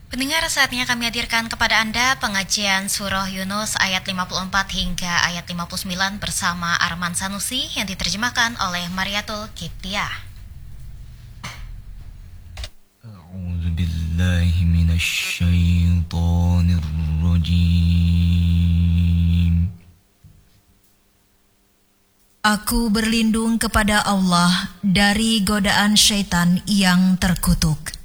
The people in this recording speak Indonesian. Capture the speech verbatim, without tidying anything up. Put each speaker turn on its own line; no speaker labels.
Pendengar, saatnya kami hadirkan kepada Anda pengajian Surah Yunus ayat lima puluh empat hingga ayat lima puluh sembilan bersama Arman Sanusi yang diterjemahkan oleh Mariatul Kiptiah.
A'udzu billahi minasy syaithanir rajim.
Aku berlindung kepada Allah dari godaan syaitan yang terkutuk.